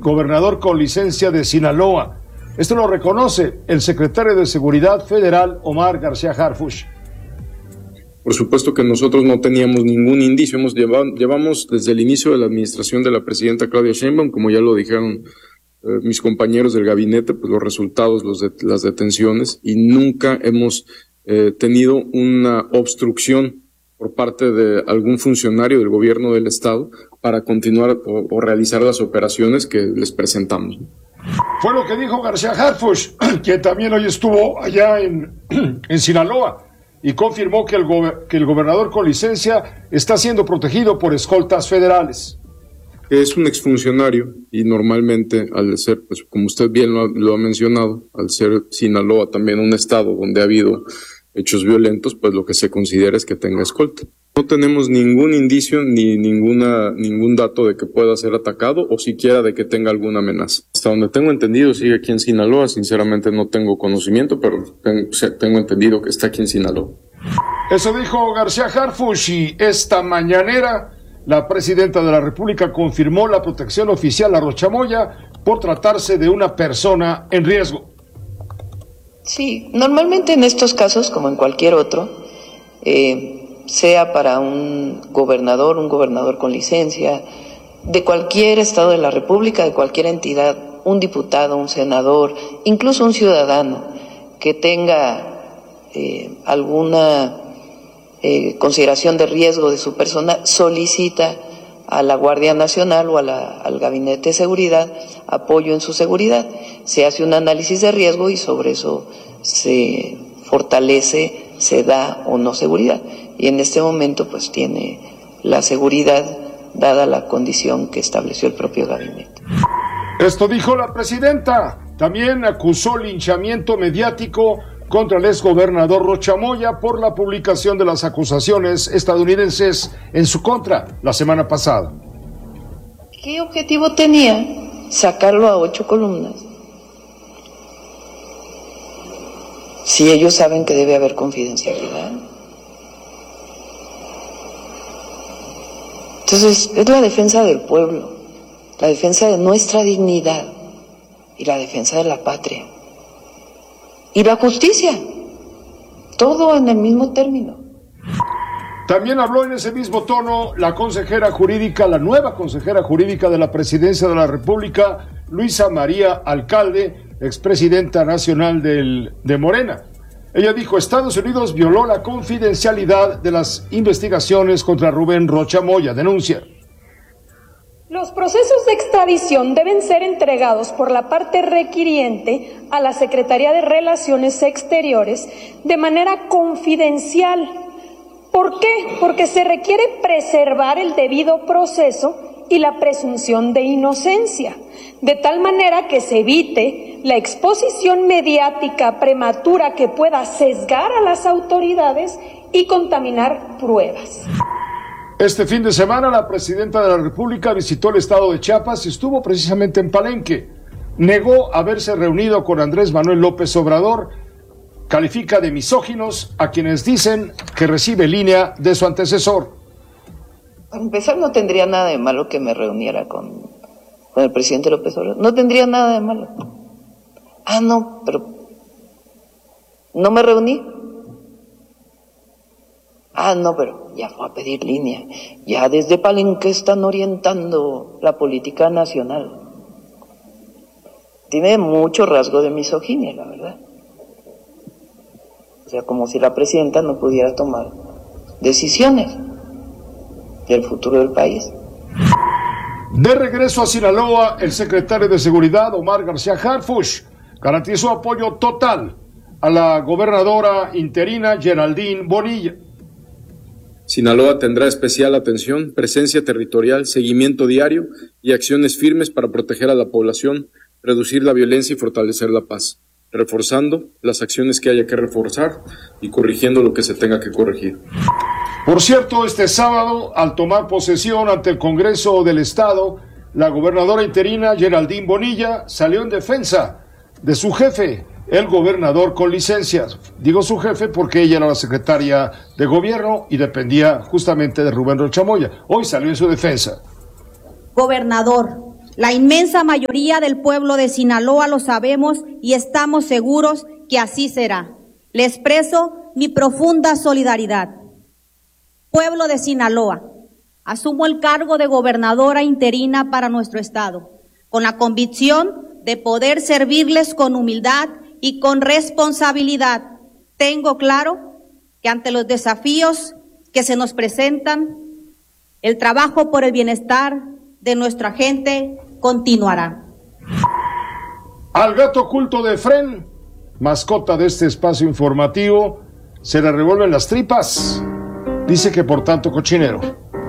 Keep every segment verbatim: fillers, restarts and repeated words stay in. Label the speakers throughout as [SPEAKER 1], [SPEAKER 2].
[SPEAKER 1] gobernador con licencia de Sinaloa. Esto lo reconoce el secretario de Seguridad Federal, Omar García Harfuch.
[SPEAKER 2] Por supuesto que nosotros no teníamos ningún indicio. Hemos llevado, llevamos desde el inicio de la administración de la presidenta Claudia Sheinbaum, como ya lo dijeron eh, mis compañeros del gabinete, pues los resultados, los de, las detenciones, y nunca hemos eh, tenido una obstrucción por parte de algún funcionario del gobierno del estado para continuar o, o realizar las operaciones que les presentamos.
[SPEAKER 1] Fue lo que dijo García Harfuch, que también hoy estuvo allá en, en Sinaloa, y confirmó que el, go- que el gobernador con licencia está siendo protegido por escoltas federales.
[SPEAKER 2] Es un exfuncionario y normalmente al ser, pues como usted bien lo ha, lo ha mencionado, al ser Sinaloa también un estado donde ha habido hechos violentos, pues lo que se considera es que tenga escolta. No tenemos ningún indicio ni ninguna ningún dato de que pueda ser atacado o siquiera de que tenga alguna amenaza. Hasta donde tengo entendido sigue aquí en Sinaloa, sinceramente no tengo conocimiento, pero tengo, tengo entendido que está aquí en Sinaloa.
[SPEAKER 1] Eso dijo García Harfuch, y esta mañanera la presidenta de la República confirmó la protección oficial a Rocha Moya por tratarse de una persona en riesgo.
[SPEAKER 3] Sí, normalmente en estos casos, como en cualquier otro, eh, sea para un gobernador, un gobernador con licencia, de cualquier estado de la República, de cualquier entidad, un diputado, un senador, incluso un ciudadano que tenga eh, alguna eh, consideración de riesgo de su persona, solicita a la Guardia Nacional o a la, al Gabinete de Seguridad apoyo en su seguridad. Se hace un análisis de riesgo y sobre eso se fortalece, se da o no seguridad. Y en este momento pues tiene la seguridad dada la condición que estableció el propio gabinete.
[SPEAKER 1] Esto dijo la presidenta. También acusó linchamiento mediático contra el exgobernador Rocha Moya por la publicación de las acusaciones estadounidenses en su contra la semana pasada.
[SPEAKER 3] ¿Qué objetivo tenía sacarlo a ocho columnas? Si ellos saben que debe haber confidencialidad. Entonces, es la defensa del pueblo, la defensa de nuestra dignidad y la defensa de la patria. Y la justicia, todo en el mismo término.
[SPEAKER 1] También habló en ese mismo tono la consejera jurídica, la nueva consejera jurídica de la Presidencia de la República, Luisa María Alcalde, expresidenta nacional del, de Morena. Ella dijo: Estados Unidos violó la confidencialidad de las investigaciones contra Rubén Rocha Moya. Denuncia:
[SPEAKER 4] los procesos de extradición deben ser entregados por la parte requiriente a la Secretaría de Relaciones Exteriores de manera confidencial. ¿Por qué? Porque se requiere preservar el debido proceso y la presunción de inocencia, de tal manera que se evite la exposición mediática prematura que pueda sesgar a las autoridades y contaminar pruebas.
[SPEAKER 1] Este fin de semana la presidenta de la República visitó el estado de Chiapas y estuvo precisamente en Palenque. Negó haberse reunido con Andrés Manuel López Obrador. Califica de misóginos a quienes dicen que recibe línea de su antecesor.
[SPEAKER 3] Para empezar, no tendría nada de malo que me reuniera con, con el presidente López Obrador. No tendría nada de malo. Ah, no, pero no me reuní. Ah, no, pero ya fue a pedir línea. Ya desde Palenque están orientando la política nacional. Tiene mucho rasgo de misoginia, la verdad. O sea, como si la presidenta no pudiera tomar decisiones del futuro del país.
[SPEAKER 1] De regreso a Sinaloa, el secretario de Seguridad, Omar García Harfuch, garantizó apoyo total a la gobernadora interina Geraldine Bonilla.
[SPEAKER 2] Sinaloa tendrá especial atención, presencia territorial, seguimiento diario y acciones firmes para proteger a la población, reducir la violencia y fortalecer la paz, reforzando las acciones que haya que reforzar y corrigiendo lo que se tenga que corregir.
[SPEAKER 1] Por cierto, este sábado, al tomar posesión ante el Congreso del Estado, la gobernadora interina Geraldine Bonilla salió en defensa de su jefe, el gobernador con licencias. Digo su jefe porque ella era la secretaria de gobierno y dependía justamente de Rubén Rocha Moya. Hoy salió en su defensa.
[SPEAKER 5] Gobernador, La inmensa mayoría del pueblo de Sinaloa lo sabemos y estamos seguros que así será. Le expreso mi profunda solidaridad. Pueblo de Sinaloa, asumo el cargo de gobernadora interina para nuestro estado, con la convicción de poder servirles con humildad y con responsabilidad. Tengo claro que ante los desafíos que se nos presentan, el trabajo por el bienestar de nuestra gente continuará.
[SPEAKER 1] Al gato oculto de Efrén, mascota de este espacio informativo, se le revuelven las tripas. Dice que por tanto cochinero.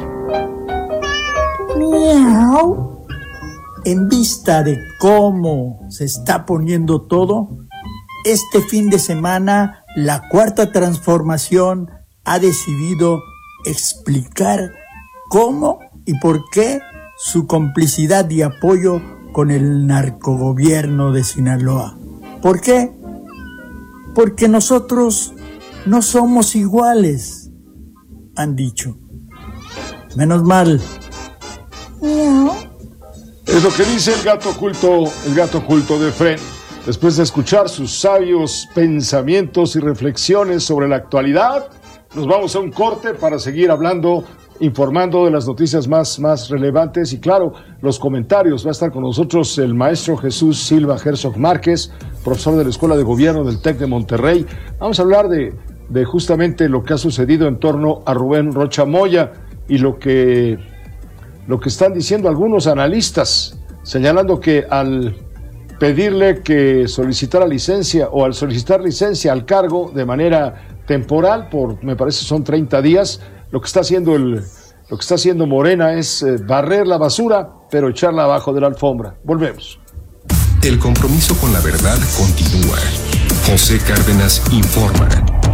[SPEAKER 6] Miau. En vista de cómo se está poniendo todo, este fin de semana la Cuarta Transformación ha decidido explicar cómo y por qué su complicidad y apoyo con el narcogobierno de Sinaloa. ¿Por qué? Porque nosotros no somos iguales, han dicho. Menos mal.
[SPEAKER 1] Miau. Es lo que dice el gato oculto, el gato oculto de Efrén, después de escuchar sus sabios pensamientos y reflexiones sobre la actualidad. Nos vamos a un corte para seguir hablando, informando de las noticias más, más relevantes y claro, los comentarios. Va a estar con nosotros el maestro Jesús Silva Herzog Márquez, profesor de la Escuela de Gobierno del TEC de Monterrey. Vamos a hablar de, de justamente lo que ha sucedido en torno a Rubén Rocha Moya y lo que, lo que están diciendo algunos analistas, señalando que al pedirle que solicitara licencia o al solicitar licencia al cargo de manera temporal por, me parece son treinta días, lo que está haciendo el, lo que está haciendo Morena es eh, barrer la basura, pero echarla abajo de la alfombra. Volvemos.
[SPEAKER 7] El compromiso con la verdad continúa. José Cárdenas informa.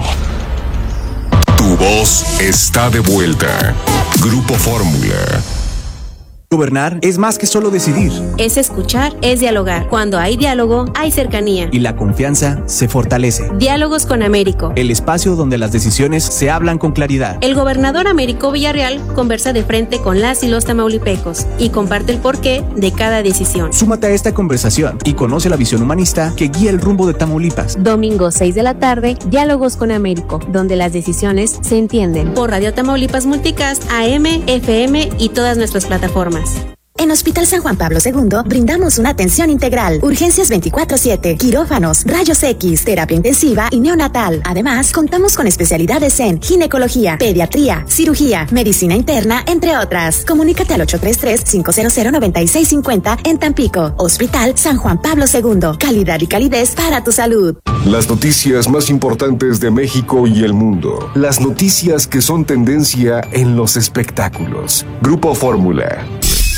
[SPEAKER 7] Tu voz está de vuelta. Grupo Fórmula.
[SPEAKER 8] Gobernar es más que solo decidir.
[SPEAKER 9] Es escuchar, es dialogar. Cuando hay diálogo, hay cercanía.
[SPEAKER 8] Y la confianza se fortalece.
[SPEAKER 9] Diálogos con Américo.
[SPEAKER 8] El espacio donde las decisiones se hablan con claridad.
[SPEAKER 9] El gobernador Américo Villarreal conversa de frente con las y los tamaulipecos y comparte el porqué de cada decisión.
[SPEAKER 8] Súmate a esta conversación y conoce la visión humanista que guía el rumbo de Tamaulipas.
[SPEAKER 9] Domingo seis de la tarde, Diálogos con Américo, donde las decisiones se entienden. Por Radio Tamaulipas Multicast, A M, F M y todas nuestras plataformas.
[SPEAKER 10] En Hospital San Juan Pablo segundo brindamos una atención integral, urgencias veinticuatro siete, quirófanos, rayos X, terapia intensiva y neonatal. Además, contamos con especialidades en ginecología, pediatría, cirugía, medicina interna, entre otras. Comunícate al ocho tres tres, cinco cero cero, nueve seis cinco cero en Tampico. Hospital San Juan Pablo segundo, calidad y calidez para tu salud.
[SPEAKER 7] Las noticias más importantes de México y el mundo. Las noticias que son tendencia en los espectáculos. Grupo Fórmula.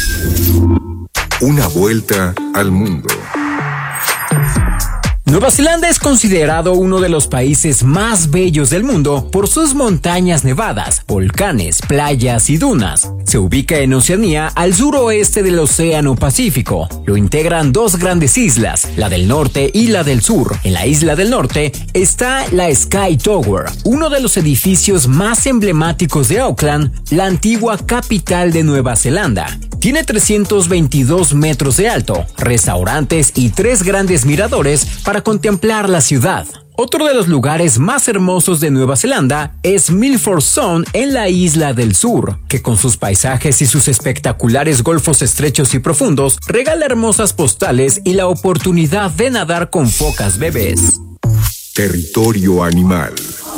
[SPEAKER 7] Una vuelta al mundo.
[SPEAKER 11] Nueva Zelanda es considerado uno de los países más bellos del mundo por sus montañas nevadas, volcanes, playas y dunas. Se ubica en Oceanía, al suroeste del Océano Pacífico. Lo integran dos grandes islas, la del norte y la del sur. En la isla del norte está la Sky Tower, uno de los edificios más emblemáticos de Auckland, la antigua capital de Nueva Zelanda. Tiene trescientos veintidós metros de alto, restaurantes y tres grandes miradores para contemplar la ciudad. Otro de los lugares más hermosos de Nueva Zelanda es Milford Sound en la isla del sur, que con sus paisajes y sus espectaculares golfos estrechos y profundos regala hermosas postales y la oportunidad de nadar con focas bebés.
[SPEAKER 7] Territorio animal.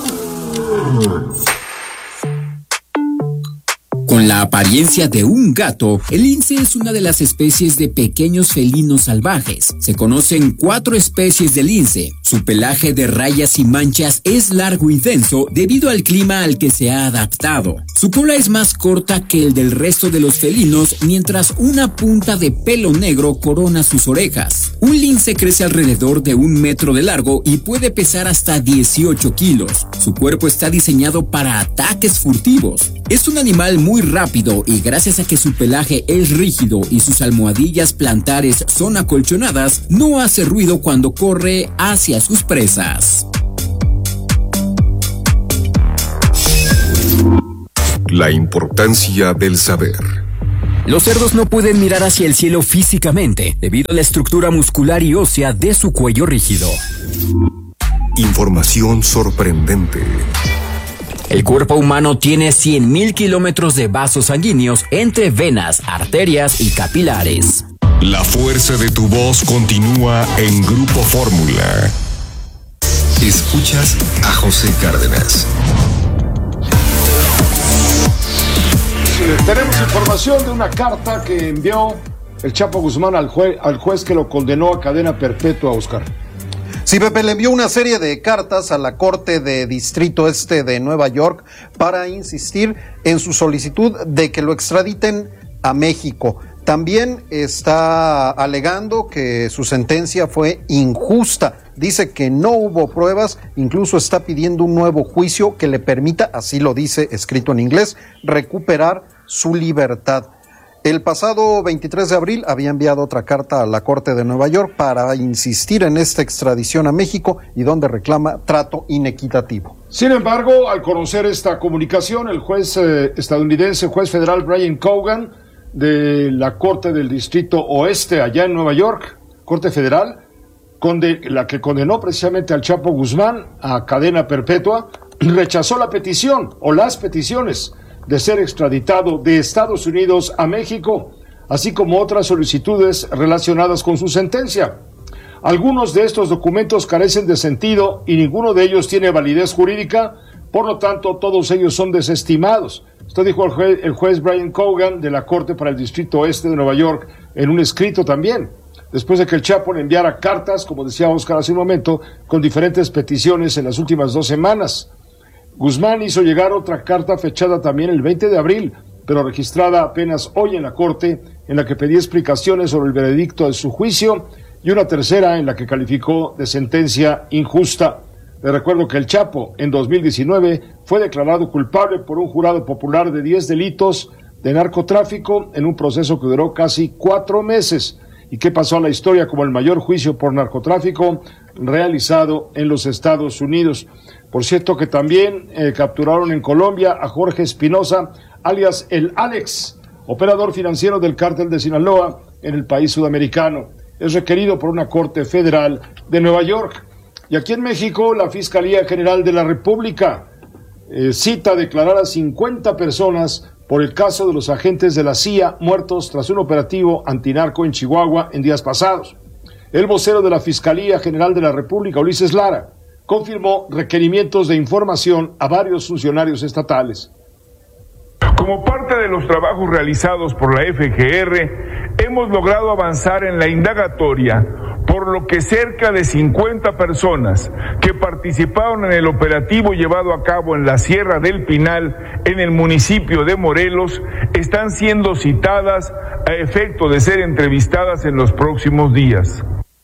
[SPEAKER 12] Con la apariencia de un gato, el lince es una de las especies de pequeños felinos salvajes. Se conocen cuatro especies de lince. Su pelaje de rayas y manchas es largo y denso debido al clima al que se ha adaptado. Su cola es más corta que el del resto de los felinos, mientras una punta de pelo negro corona sus orejas. Un lince crece alrededor de un metro de largo y puede pesar hasta dieciocho kilos. Su cuerpo está diseñado para ataques furtivos. Es un animal muy rápido y gracias a que su pelaje es rígido y sus almohadillas plantares son acolchonadas, no hace ruido cuando corre hacia sus presas.
[SPEAKER 7] La importancia del saber.
[SPEAKER 11] Los cerdos no pueden mirar hacia el cielo físicamente debido a la estructura muscular y ósea de su cuello rígido.
[SPEAKER 7] Información sorprendente.
[SPEAKER 11] El cuerpo humano tiene cien mil kilómetros de vasos sanguíneos entre venas, arterias y capilares.
[SPEAKER 7] La fuerza de tu voz continúa en Grupo Fórmula. Escuchas a José Cárdenas.
[SPEAKER 1] Tenemos información de una carta que envió el Chapo Guzmán al, jue- al juez que lo condenó a cadena perpetua, Oscar.
[SPEAKER 13] Sí, Pepe, le envió una serie de cartas a la Corte de Distrito Este de Nueva York para insistir en su solicitud de que lo extraditen a México. También está alegando que su sentencia fue injusta. Dice que no hubo pruebas, incluso está pidiendo un nuevo juicio que le permita, así lo dice escrito en inglés, recuperar su libertad. El pasado veintitrés de abril había enviado otra carta a la Corte de Nueva York para insistir en esta extradición a México y donde reclama trato inequitativo.
[SPEAKER 1] Sin embargo, al conocer esta comunicación, el juez eh, estadounidense, juez federal Brian Cogan, de la Corte del Distrito Oeste, allá en Nueva York, Corte Federal, conde- la que condenó precisamente al Chapo Guzmán a cadena perpetua, rechazó la petición o las peticiones de ser extraditado de Estados Unidos a México, así como otras solicitudes relacionadas con su sentencia. Algunos de estos documentos carecen de sentido y ninguno de ellos tiene validez jurídica, por lo tanto todos ellos son desestimados. Esto dijo el juez, el juez Brian Cogan de la Corte para el Distrito Este de Nueva York en un escrito también, después de que el Chapo le enviara cartas, como decía Oscar hace un momento, con diferentes peticiones en las últimas dos semanas. Guzmán hizo llegar otra carta fechada también el veinte de abril, pero registrada apenas hoy en la Corte, en la que pedía explicaciones sobre el veredicto de su juicio, y una tercera en la que calificó de sentencia injusta. Le recuerdo que el Chapo, en dos mil diecinueve, fue declarado culpable por un jurado popular de diez delitos de narcotráfico en un proceso que duró casi cuatro meses y que pasó a la historia como el mayor juicio por narcotráfico realizado en los Estados Unidos. Por cierto que también eh, capturaron en Colombia a Jorge Espinosa, alias el Alex, operador financiero del cártel de Sinaloa en el país sudamericano. Es requerido por una corte federal de Nueva York. Y aquí en México, la Fiscalía General de la República eh, cita a declarar a cincuenta personas por el caso de los agentes de la C I A muertos tras un operativo antinarco en Chihuahua en días pasados. El vocero de la Fiscalía General de la República, Ulises Lara, confirmó requerimientos de información a varios funcionarios estatales.
[SPEAKER 14] Como parte de los trabajos realizados por la F G R, hemos logrado avanzar en la indagatoria, por lo que cerca de cincuenta personas que participaron en el operativo llevado a cabo en la Sierra del Pinal, en el municipio de Morelos, están siendo citadas a efecto de ser entrevistadas en los próximos días.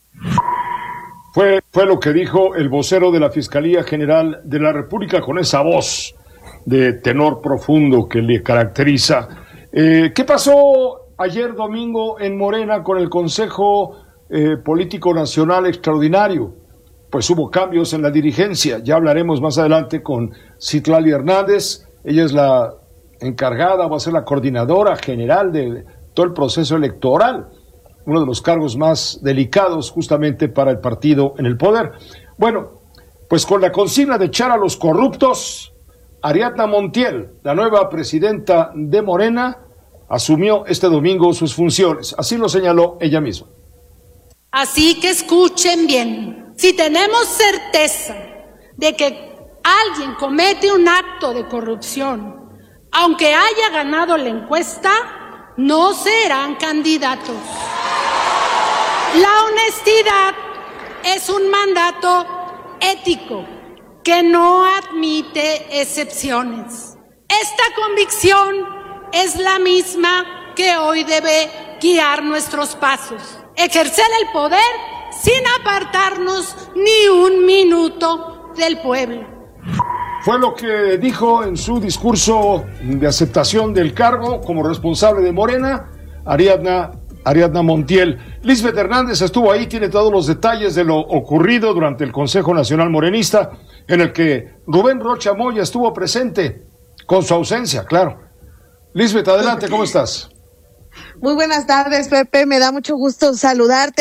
[SPEAKER 1] Fue, fue lo que dijo el vocero de la Fiscalía General de la República con esa voz de tenor profundo que le caracteriza. Eh, ¿Qué pasó ayer domingo en Morena con el Consejo eh, Político Nacional Extraordinario? Pues hubo cambios en la dirigencia. Ya hablaremos más adelante con Citlali Hernández. Ella es la encargada, va a ser la coordinadora general de todo el proceso electoral, uno de los cargos más delicados justamente para el partido en el poder. Bueno, pues con la consigna de echar a los corruptos, Ariadna Montiel, la nueva presidenta de Morena, asumió este domingo sus funciones. Así lo señaló ella misma.
[SPEAKER 15] Así que escuchen bien, si tenemos certeza de que alguien comete un acto de corrupción, aunque haya ganado la encuesta, no serán candidatos. La honestidad es un mandato ético que no admite excepciones. Esta convicción es la misma que hoy debe guiar nuestros pasos. Ejercer el poder sin apartarnos ni un minuto del pueblo.
[SPEAKER 1] Fue lo que dijo en su discurso de aceptación del cargo como responsable de Morena, Ariadna, Ariadna Montiel. Lisbeth Hernández estuvo ahí, tiene todos los detalles de lo ocurrido durante el Consejo Nacional Morenista, en el que Rubén Rocha Moya estuvo presente, con su ausencia, claro. Lisbeth, adelante, ¿cómo estás?
[SPEAKER 16] Muy buenas tardes, Pepe. Me da mucho gusto saludarte.